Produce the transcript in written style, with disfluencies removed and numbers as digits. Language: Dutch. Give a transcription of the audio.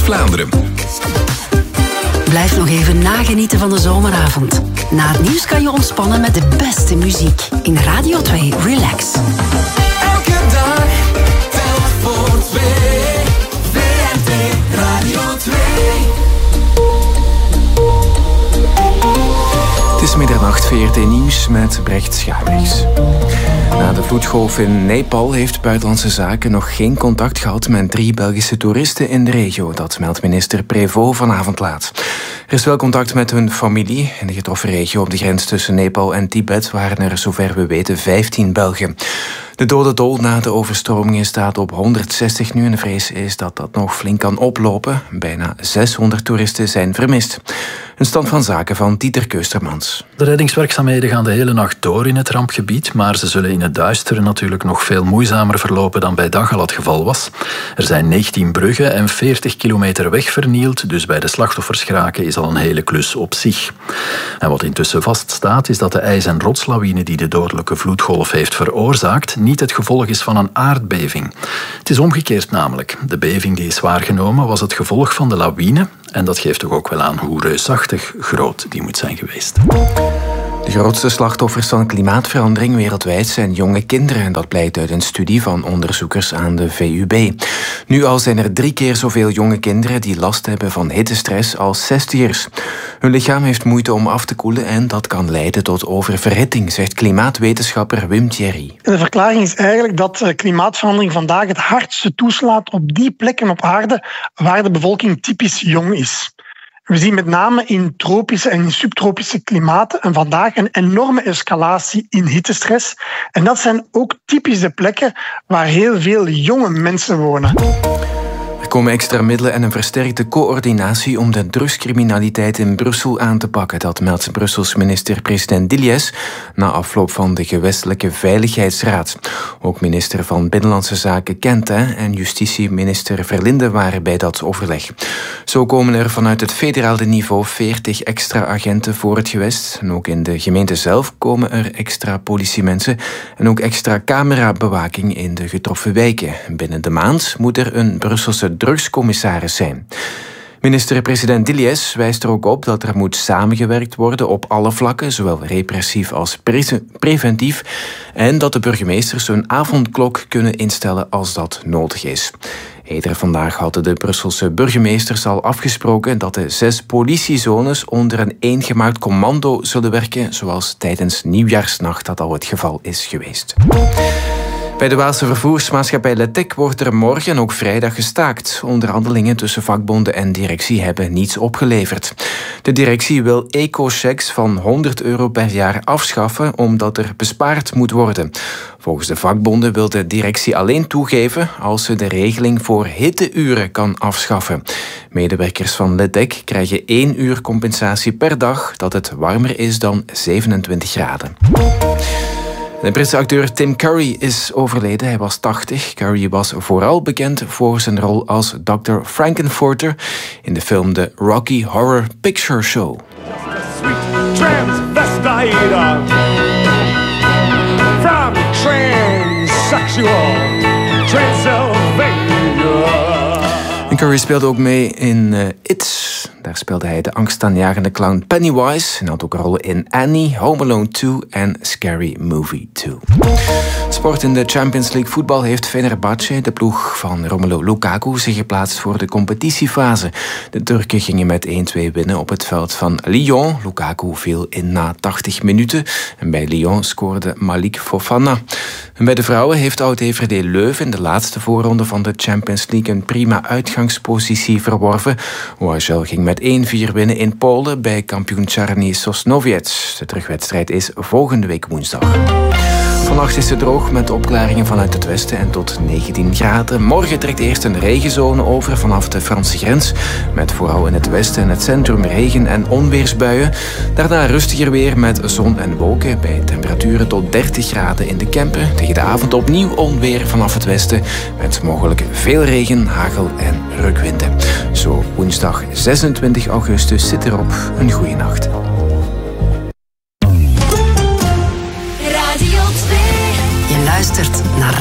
Vlaanderen. Blijf nog even nagenieten van de zomeravond. Na het nieuws kan je ontspannen met de beste muziek. In Radio 2 Relax. Elke dag telt voor twee. VRT Radio 2. Het is middernacht, VRT Nieuws met Brecht Schabriks. Na de vloedgolf in Nepal heeft Buitenlandse Zaken nog geen contact gehad met 3 Belgische toeristen in de regio. Dat meldt minister Prévost vanavond laat. Er is wel contact met hun familie. In de getroffen regio op de grens tussen Nepal en Tibet waren er zover we weten 15 Belgen. De dodendol na de overstromingen staat op 160 nu en de vrees is dat dat nog flink kan oplopen. Bijna 600 toeristen zijn vermist. Een stand van zaken van Dieter Keustermans. De reddingswerkzaamheden gaan de hele nacht door in het rampgebied, maar ze zullen in het duister natuurlijk nog veel moeizamer verlopen dan bij dag al het geval was. Er zijn 19 bruggen en 40 kilometer weg vernield, dus bij de slachtoffers geraken is al een hele klus op zich. En wat intussen vaststaat is dat de ijs- en rotslawine die de dodelijke vloedgolf heeft veroorzaakt niet het gevolg is van een aardbeving. Het is omgekeerd namelijk. De beving die is waargenomen was het gevolg van de lawine en dat geeft toch ook wel aan hoe reusachtig groot die moet zijn geweest. De grootste slachtoffers van klimaatverandering wereldwijd zijn jonge kinderen. Dat blijkt uit een studie van onderzoekers aan de VUB. Nu al zijn er 3 keer zoveel jonge kinderen die last hebben van hittestress als 60ers. Hun lichaam heeft moeite om af te koelen en dat kan leiden tot oververhitting, zegt klimaatwetenschapper Wim Thierry. De verklaring is eigenlijk dat klimaatverandering vandaag het hardste toeslaat op die plekken op aarde waar de bevolking typisch jong is. We zien met name in tropische en in subtropische klimaten en vandaag een enorme escalatie in hittestress. En dat zijn ook typisch de plekken waar heel veel jonge mensen wonen. Er komen extra middelen en een versterkte coördinatie om de drugscriminaliteit in Brussel aan te pakken. Dat meldt Brussels minister-president Dillies na afloop van de gewestelijke Veiligheidsraad. Ook minister van Binnenlandse Zaken Quentin en justitieminister Verlinde waren bij dat overleg. Zo komen er vanuit het federale niveau 40 extra agenten voor het gewest. En ook in de gemeente zelf komen er extra politiemensen en ook extra camerabewaking in de getroffen wijken. Binnen de maand moet er een Brusselse drugscommissaris zijn. Minister-president Dillies wijst er ook op dat er moet samengewerkt worden op alle vlakken, zowel repressief als preventief, en dat de burgemeesters een avondklok kunnen instellen als dat nodig is. Eerder vandaag hadden de Brusselse burgemeesters al afgesproken dat de 6 politiezones onder een eengemaakt commando zullen werken, zoals tijdens Nieuwjaarsnacht dat al het geval is geweest. Bij de Waalse vervoersmaatschappij Letec wordt er morgen en ook vrijdag gestaakt. Onderhandelingen tussen vakbonden en directie hebben niets opgeleverd. De directie wil eco-checks van €100 per jaar afschaffen omdat er bespaard moet worden. Volgens de vakbonden wil de directie alleen toegeven als ze de regeling voor hitteuren kan afschaffen. Medewerkers van Letec krijgen 1 uur compensatie per dag dat het warmer is dan 27 graden. De Britse acteur Tim Curry is overleden. Hij was 80. Curry was vooral bekend voor zijn rol als Dr. Frankenfurter in de film The Rocky Horror Picture Show. Sweet transvestite from transsexual Transylvania. En Curry speelde ook mee in It. Daar speelde hij de angstaanjagende clown Pennywise en had ook rollen in Annie, Home Alone 2 en Scary Movie 2. Sport in de Champions League voetbal heeft Fenerbahce, de ploeg van Romelu Lukaku, zich geplaatst voor de competitiefase. De Turken gingen met 1-2 winnen op het veld van Lyon. Lukaku viel in na 80 minuten en bij Lyon scoorde Malik Fofana. En bij de vrouwen heeft oud-DVD Leuven in de laatste voorronde van de Champions League een prima uitgangspositie verworven. OHL ging met 1-4 winnen in Polen bij kampioen Czarny Sosnowiec. De terugwedstrijd is volgende week woensdag. Vannacht is het droog met opklaringen vanuit het westen en tot 19 graden. Morgen trekt eerst een regenzone over vanaf de Franse grens, met vooral in het westen en het centrum regen- en onweersbuien. Daarna rustiger weer met zon en wolken bij temperaturen tot 30 graden in de Kempen. Tegen de avond opnieuw onweer vanaf het westen met mogelijk veel regen, hagel en rukwinden. Zo woensdag 26 augustus zit erop. Een goede nacht. Je luistert naar